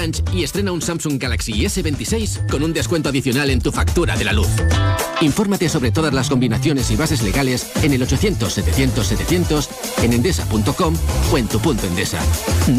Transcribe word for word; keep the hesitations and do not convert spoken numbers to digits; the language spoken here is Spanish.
Orange y estrena un Samsung Galaxy ese veintiséis con un descuento adicional en tu factura de la luz. Infórmate sobre todas las combinaciones y bases legales en el ochocientos setecientos setecientos, en endesa punto com o en tu punto Endesa.